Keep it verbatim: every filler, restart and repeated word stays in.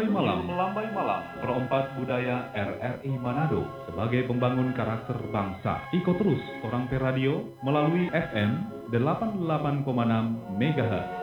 Melambai Malam, Melambai Malam, Perempat Budaya R R I Manado sebagai pembangun karakter bangsa. Ikut terus Orang Per Radio melalui F M delapan puluh delapan koma enam megahertz.